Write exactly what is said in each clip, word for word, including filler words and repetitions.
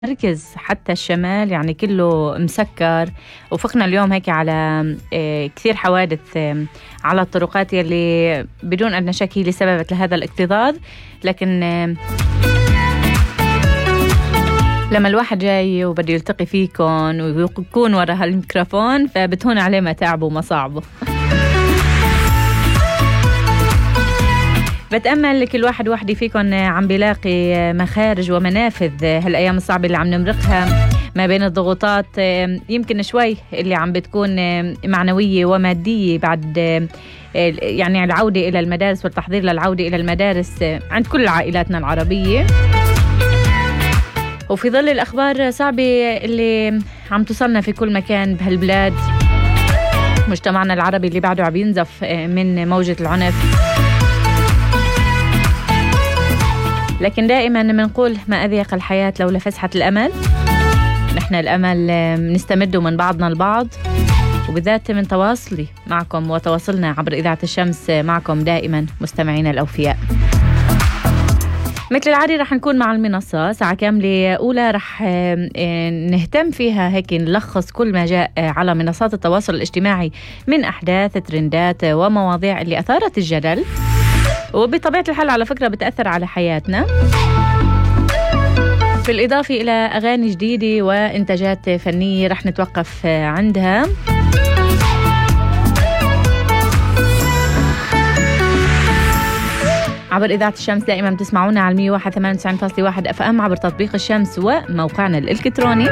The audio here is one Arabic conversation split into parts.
مركز حتى الشمال يعني كله مسكر، وفقنا اليوم هيك على كثير حوادث على الطرقات يلي بدون أدنى شك هي اللي سببت لهذا الاكتظاظ. لكن لما الواحد جاي وبده يلتقي فيكم ويكون ورا هالميكروفون فبتهون عليه متاعبه ومصاعبه. بتأمل كل واحد وحدي فيكم عم بيلاقي مخارج ومنافذ هالأيام الصعبة اللي عم نمرقها ما بين الضغوطات يمكن شوي اللي عم بتكون معنوية ومادية بعد يعني العودة إلى المدارس والتحضير للعودة إلى المدارس عند كل عائلاتنا العربية. وفي ظل الأخبار صعبة اللي عم توصلنا في كل مكان بهالبلاد، مجتمعنا العربي اللي بعده عم ينزف من موجة العنف، لكن دائما منقول ما أذيق الحياة لولا فسحة الأمل. نحن الأمل نستمده من بعضنا البعض، وبالذات من تواصلي معكم وتواصلنا عبر إذاعة الشمس معكم دائما مستمعين الأوفياء. مثل العادي رح نكون مع المنصة ساعة كاملة أولى، رح نهتم فيها هيك نلخص كل ما جاء على منصات التواصل الاجتماعي من أحداث ترندات ومواضيع اللي أثارت الجدل، وبطبيعة الحال على فكرة بتأثر على حياتنا، في الإضافة إلى أغاني جديدة وإنتاجات فنية رح نتوقف عندها. عبر إذاعة الشمس دائما بتسمعونا على مية وواحد ثمانية وتسعين فاصلة واحد أف أم عبر تطبيق الشمس وموقعنا الإلكتروني.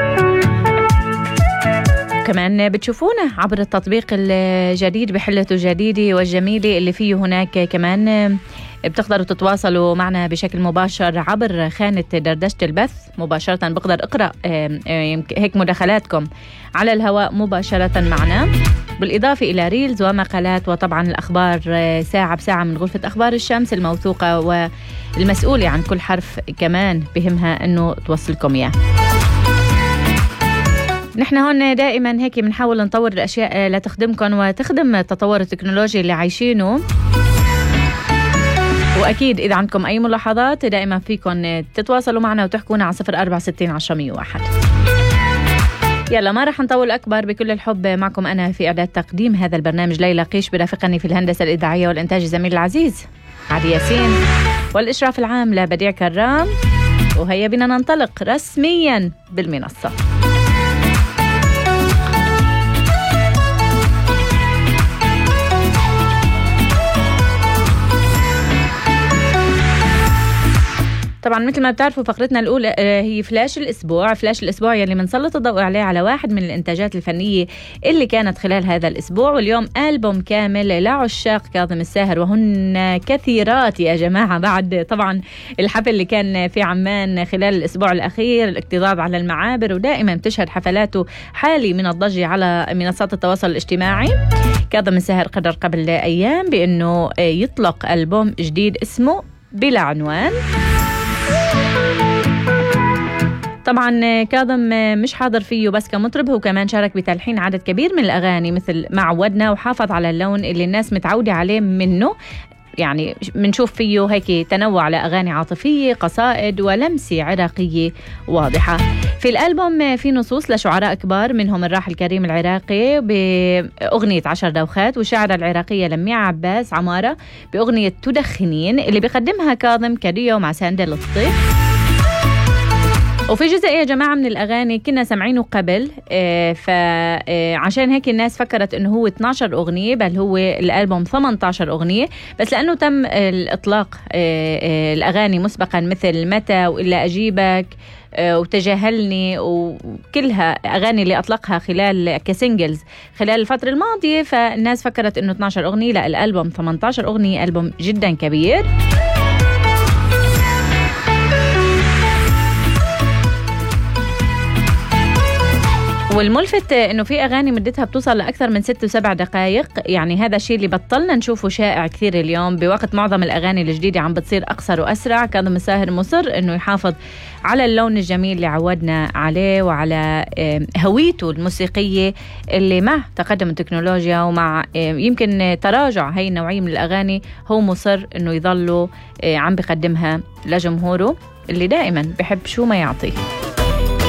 كمان بتشوفونا عبر التطبيق الجديد بحلته الجديدة والجميلة اللي فيه هناك كمان بتقدروا تتواصلوا معنا بشكل مباشر عبر خانة دردشة البث مباشرة. بقدر أقرأ هيك مداخلاتكم على الهواء مباشرة معنا، بالإضافة إلى ريلز ومقالات وطبعا الأخبار ساعة بساعة من غرفة أخبار الشمس الموثوقة والمسؤولة عن كل حرف كمان بهمها أنه توصلكم إياه. نحن هون دائما هيك بنحاول نطور الأشياء لتخدمكم وتخدم التطور التكنولوجي اللي عايشينه، وأكيد إذا عندكم أي ملاحظات دائما فيكم تتواصلوا معنا وتحكونا على صفر أربعة ستين عشرة مية وواحد. يلا ما رح نطول أكبر، بكل الحب معكم أنا في إعداد تقديم هذا البرنامج ليلى قيش، برافقني في الهندسة الإذاعية والإنتاج الزميل العزيز عادي ياسين، والإشراف العام لبديع كرام. وهيا بنا ننطلق رسميا بالمنصة. طبعا مثل ما بتعرفوا فقرتنا الأولى هي فلاش الأسبوع. فلاش الأسبوع يلي منسلط الضوء عليه على واحد من الإنتاجات الفنية اللي كانت خلال هذا الأسبوع، واليوم ألبوم كامل لعشاق كاظم الساهر، وهن كثيرات يا جماعة بعد طبعا الحفل اللي كان في عمان خلال الأسبوع الأخير، الاكتظاظ على المعابر، ودائما بتشهد حفلاته حالي من الضجة على منصات التواصل الاجتماعي. كاظم الساهر قرر قبل أيام بأنه يطلق ألبوم جديد اسمه بلا عنوان. طبعا كاظم مش حاضر فيه بس كمطرب، هو كمان شارك بتلحين عدد كبير من الأغاني مثل ما عودنا، وحافظ على اللون اللي الناس متعودة عليه منه، يعني منشوف فيه هيك تنوع لأغاني عاطفية، قصائد ولمسة عراقية واضحة. في الألبوم في نصوص لشعراء كبار منهم الراحل كريم العراقي بأغنية عشر دوخات، والشاعرة العراقية لميع عباس عمارة بأغنية تدخنين اللي بيقدمها كاظم كديو مع ساندي لطفي. وفي جزء يا جماعة من الأغاني كنا سمعينه قبل، فعشان هيك الناس فكرت إنه هو اثنتي عشرة أغنية، بل هو الألبوم ثمانية عشر أغنية، بس لأنه تم الإطلاق الأغاني مسبقا مثل متى وإلا أجيبك وتجاهلني وكلها أغاني اللي أطلقها خلال كسينجلز خلال الفترة الماضية، فالناس فكرت إنه اثنتي عشرة أغنية. لا، الألبوم ثمانية عشر أغنية، ألبوم جدا كبير. والملفت انه في اغاني مدتها بتوصل لاكثر من ست وسبع دقائق، يعني هذا الشيء اللي بطلنا نشوفه شائع كثير اليوم بوقت معظم الاغاني الجديده عم بتصير اقصر واسرع. كاظم الساهر مصر انه يحافظ على اللون الجميل اللي عودنا عليه وعلى هويته الموسيقيه اللي مع تقدم التكنولوجيا ومع يمكن تراجع هاي النوعيه من الاغاني هو مصر انه يضلوا عم بيقدمها لجمهوره اللي دائما بحب شو ما يعطيه.